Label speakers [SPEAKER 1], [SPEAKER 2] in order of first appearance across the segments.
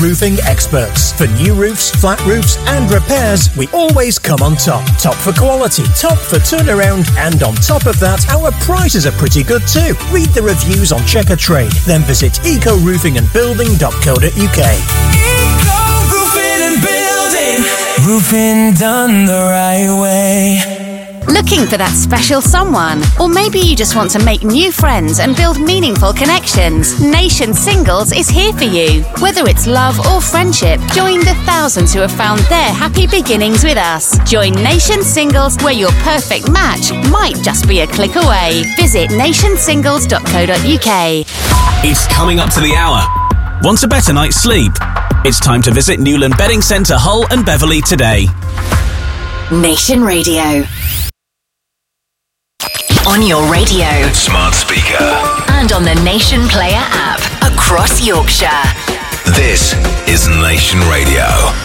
[SPEAKER 1] Roofing experts. For new roofs, flat roofs and repairs, we always come on top. Top for quality, top for turnaround, and on top of that, our prices are pretty good too. Read the reviews on Checker Trade, then visit ecoRoofingandBuilding.co.uk.
[SPEAKER 2] Eco Roofing and Building. Roofing done the right way.
[SPEAKER 3] Looking for that special someone? Or maybe you just want to make new friends and build meaningful connections. Nation Singles is here for you. Whether it's love or friendship, join the thousands who have found their happy beginnings with us. Join Nation Singles, where your perfect match might just be a click away. Visit nationsingles.co.uk.
[SPEAKER 4] It's coming up to the hour. Want a better night's sleep? It's time to visit Newland Bedding Centre, Hull and Beverley today.
[SPEAKER 3] Nation Radio. On your radio,
[SPEAKER 5] smart speaker,
[SPEAKER 3] and on the Nation Player app across Yorkshire.
[SPEAKER 5] This is Nation Radio.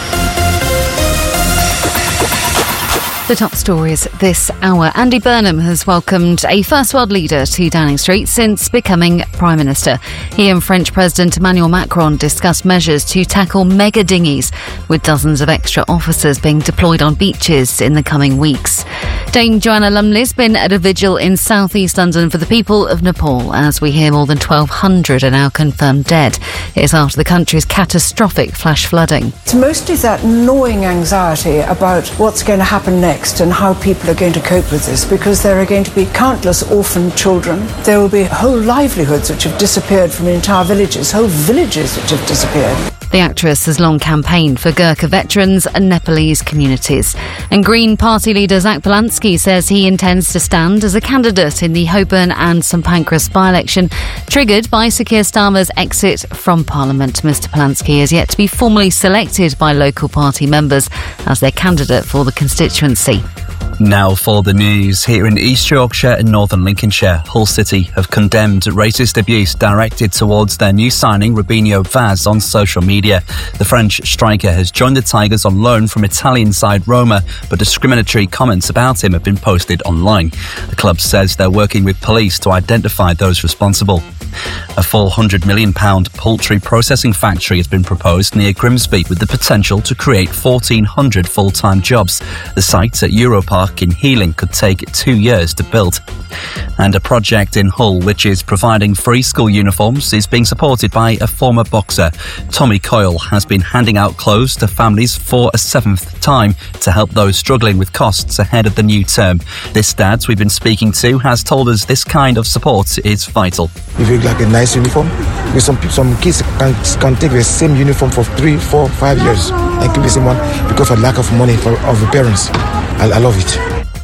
[SPEAKER 6] The top stories this hour. Andy Burnham has welcomed a First World leader to Downing Street since becoming Prime Minister. He and French President Emmanuel Macron discussed measures to tackle mega dinghies, with dozens of extra officers being deployed on beaches in the coming weeks. Dame Joanna Lumley's been at a vigil in south-east London for the people of Nepal, as we hear more than 1,200 are now confirmed dead. It is after the country's catastrophic flash flooding.
[SPEAKER 7] It's mostly that gnawing anxiety about what's going to happen next and how people are going to cope with this, because there are going to be countless orphaned children. There will be whole livelihoods which have disappeared from entire villages, whole villages which have disappeared.
[SPEAKER 6] The actress has long campaigned for Gurkha veterans and Nepalese communities. And Green Party leader Zach Polanski says he intends to stand as a candidate in the Holborn and St Pancras by-election, triggered by Sir Keir Starmer's exit from Parliament. Mr Polanski is yet to be formally selected by local party members as their candidate for the constituency.
[SPEAKER 8] Now for the news. Here in East Yorkshire and Northern Lincolnshire, Hull City have condemned racist abuse directed towards their new signing Robinho Vaz on social media. The French striker has joined the Tigers on loan from Italian side Roma, but discriminatory comments about him have been posted online. The club says they're working with police to identify those responsible. A full £100 million poultry processing factory has been proposed near Grimsby, with the potential to create 1,400 full-time jobs. The site at Europark in Healing could take 2 years to build. And a project in Hull which is providing free school uniforms is being supported by a former boxer. Tommy Coyle has been handing out clothes to families for a 7th time to help those struggling with costs ahead of the new term. This dad we've been speaking to has told us this kind of support is vital.
[SPEAKER 9] If you like a nice uniform, because some kids can take the same uniform for 3, 4, 5 years and keep the same one because of lack of money of the parents. I love it.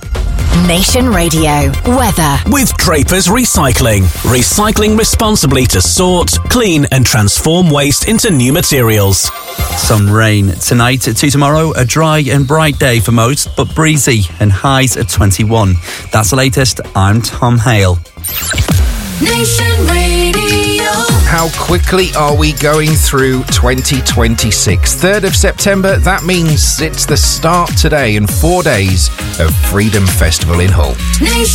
[SPEAKER 3] Nation Radio weather
[SPEAKER 4] with Draper's Recycling. Recycling responsibly to sort, clean and transform waste into new materials.
[SPEAKER 8] Some rain tonight to tomorrow. A dry and bright day for most, but breezy and highs at 21. That's the latest. I'm Tom Hale.
[SPEAKER 2] Nation Radio.
[SPEAKER 10] How quickly are we going through 2026? 3rd of September, that means it's the start today in 4 days of Freedom Festival in Hull.